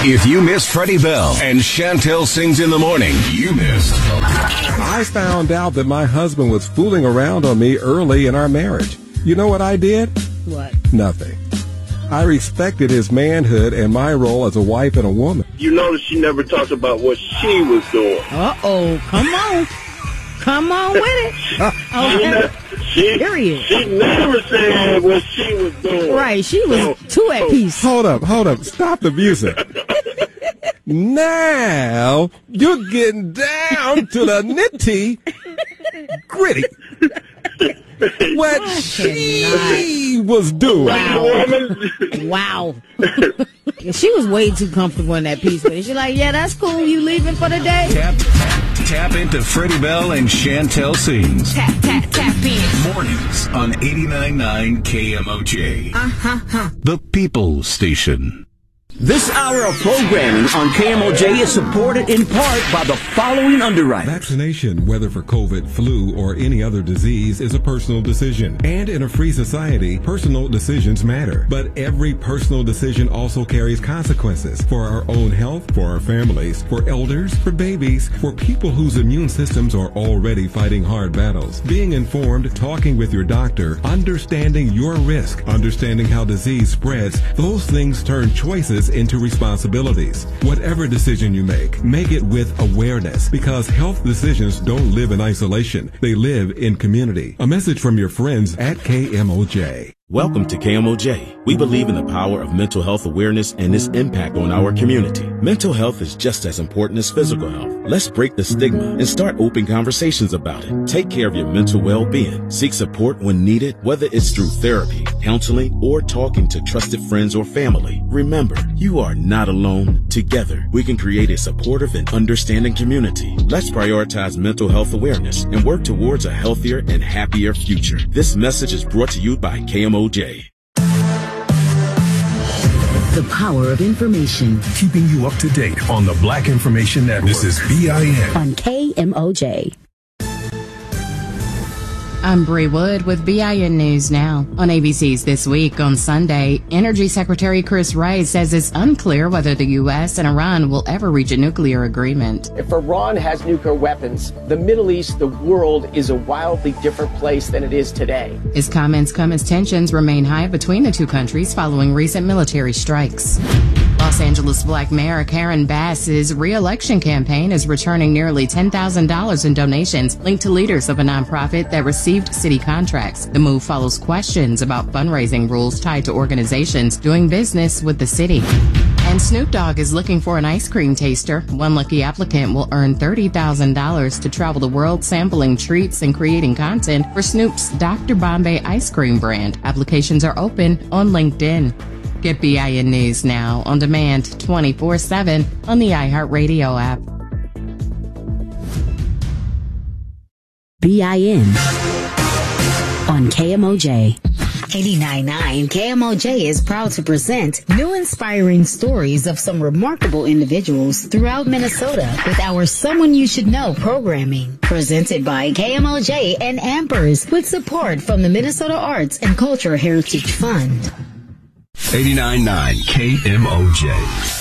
If you missed Freddie Bell and Chantel Sings in the Morning, you missed. I found out that my husband was fooling around on me early in our marriage. You know what I did? What? Nothing. I respected his manhood and my role as a wife and a woman. You notice she never talked about what she was doing. Uh-oh. Come on. Come on with it. Okay. Period. She never said what she was doing. Right. She was too at peace. Hold up. Stop the music. Now you're getting down to the nitty gritty. What she was doing. Wow. She was way too comfortable in that piece, but she's like, yeah, that's cool. You leaving for the day? Tap into Freddie Bell and Chantel Sings. Tap in. Mornings on 89.9 KMOJ. The People's Station. This hour of programming on KMOJ is supported in part by the following underwriters. Vaccination, whether for COVID, flu, or any other disease, is a personal decision. And in a free society, personal decisions matter. But every personal decision also carries consequences for our own health, for our families, for elders, for babies, for people whose immune systems are already fighting hard battles. Being informed, talking with your doctor, understanding your risk, understanding how disease spreads, those things turn choices into responsibilities. Whatever decision you make it with awareness, because health decisions don't live in isolation. They live in community. A message from your friends at KMOJ. Welcome to KMOJ. We believe in the power of mental health awareness and its impact on our community. Mental health is just as important as physical health. Let's break the stigma and start open conversations about it. Take care of your mental well-being. Seek support when needed, whether it's through therapy, counseling, or talking to trusted friends or family. Remember, you are not alone. Together, we can create a supportive and understanding community. Let's prioritize mental health awareness and work towards a healthier and happier future. This message is brought to you by KMOJ. The power of information. Keeping you up to date on the Black Information Network. This is BIN. On KMOJ. I'm Bree Wood with BIN News Now. On ABC's This Week on Sunday, Energy Secretary Chris Wray says it's unclear whether the U.S. and Iran will ever reach a nuclear agreement. If Iran has nuclear weapons, the Middle East, the world, is a wildly different place than it is today. His comments come as tensions remain high between the two countries following recent military strikes. Los Angeles Black Mayor Karen Bass's re-election campaign is returning nearly $10,000 in donations linked to leaders of a nonprofit that received city contracts. The move follows questions about fundraising rules tied to organizations doing business with the city. And Snoop Dogg is looking for an ice cream taster. One lucky applicant will earn $30,000 to travel the world sampling treats and creating content for Snoop's Dr. Bombay ice cream brand. Applications are open on LinkedIn. Get BIN News Now on demand 24/7 on the iHeartRadio app. BIN on KMOJ. 89.9 KMOJ is proud to present new inspiring stories of some remarkable individuals throughout Minnesota with our Someone You Should Know programming. Presented by KMOJ and Ampers with support from the Minnesota Arts and Culture Heritage Fund. 89.9 KMOJ.